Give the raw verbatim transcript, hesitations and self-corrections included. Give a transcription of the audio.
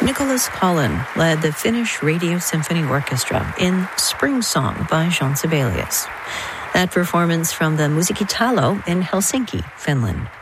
Nicholas Collin led the Finnish Radio Symphony Orchestra in Spring Song by Jean Sibelius. That performance from the Musiikkitalo in Helsinki, Finland.